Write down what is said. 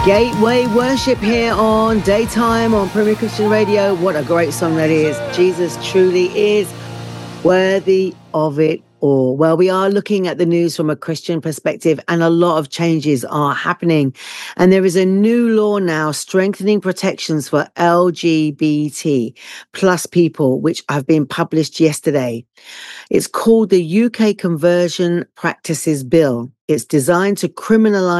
Gateway Worship here on Daytime on Premier Christian Radio. What a great song that is. Jesus truly is worthy of it all. Well, we are looking at the news from a Christian perspective, and a lot of changes are happening. And there is a new law now strengthening protections for LGBT plus people, which have been published yesterday. It's called the UK Conversion Practices Bill. It's designed to criminalize